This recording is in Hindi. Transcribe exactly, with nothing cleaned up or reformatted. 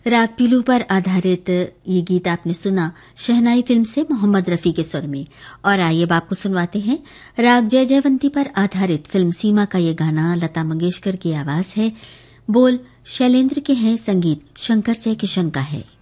राग पीलू पर आधारित ये गीत आपने सुना शहनाई फिल्म से मोहम्मद रफी के स्वर में। और आइए अब आपको सुनवाते हैं राग जय जयवंती पर आधारित फिल्म सीमा का ये गाना। लता मंगेशकर की आवाज है, बोल शैलेंद्र के हैं, संगीत शंकर जयकिशन का है।